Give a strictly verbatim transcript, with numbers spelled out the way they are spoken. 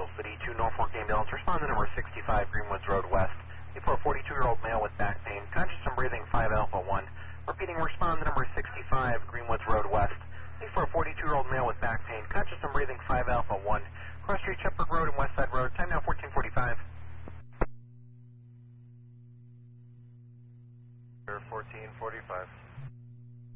Hill City to Norfolk Ambulance. Respond to number sixty-five Greenwoods Road West. For a forty-two-year-old male with back pain, conscious and breathing, five Alpha one. Repeating, respond to number sixty-five Greenwoods Road West. For a forty-two-year-old male with back pain, conscious and breathing, five Alpha one. Cross Street, Shepherd Road and West Side Road. Time now fourteen forty-five. fourteen forty-five.